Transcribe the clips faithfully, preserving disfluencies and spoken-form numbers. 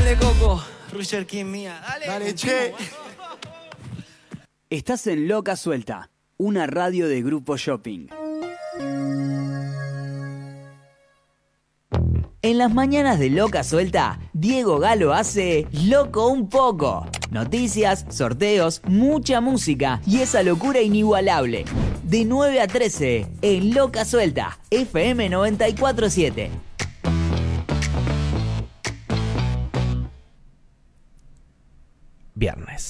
Dale, Coco. Roger King mía. Dale, Dale, che. Estás en Loca Suelta, una radio de Grupo Shopping. En las mañanas de Loca Suelta, Diego Galo hace Loco un poco. Noticias, sorteos, mucha música y esa locura inigualable. De nueve a trece, en Loca Suelta, F M noventa y cuatro punto siete. Viernes.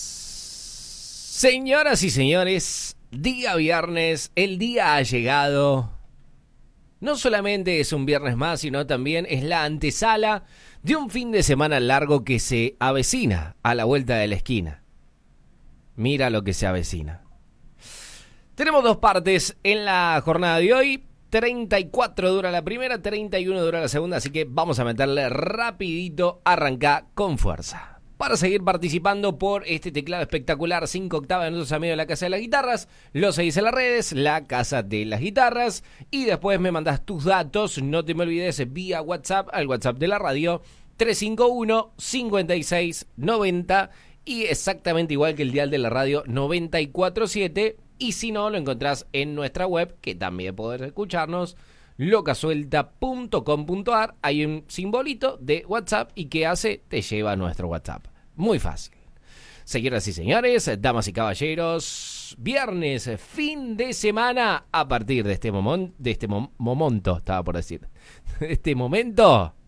Señoras y señores, día viernes, el día ha llegado. No solamente es un viernes más, sino también es la antesala de un fin de semana largo que se avecina a la vuelta de la esquina. Mira lo que se avecina. Tenemos dos partes en la jornada de hoy. treinta y cuatro dura la primera, treinta y uno dura la segunda, así que vamos a meterle rapidito, arranca con fuerza. Para seguir participando por este teclado espectacular, cinco octavas de nuestros amigos de la Casa de las Guitarras, lo seguís en las redes, la Casa de las Guitarras, y después me mandás tus datos, no te me olvides, vía WhatsApp, al WhatsApp de la radio, tres cinco uno, cinco seis, noventa, y exactamente igual que el dial de la radio, noventa y cuatro punto siete, y si no, lo encontrás en nuestra web, que también podés escucharnos, locasuelta punto com punto a r. Hay un simbolito de WhatsApp y ¿qué hace? Te lleva a nuestro WhatsApp. Muy fácil. Señoras y señores, damas y caballeros, viernes, fin de semana, a partir de este momento, de este mo- momento, estaba por decir, de este momento,